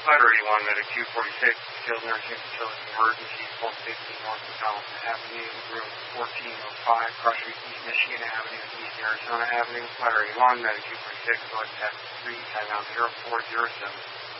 Letter 81, Medic 246, Skilled Nursing Facility Emergency, 450 North McDonald Avenue, room 1405, Crush Creek, East Michigan Avenue, East Arizona Avenue. Letter 81, Medic 246, North Tech 3, timeout 0407.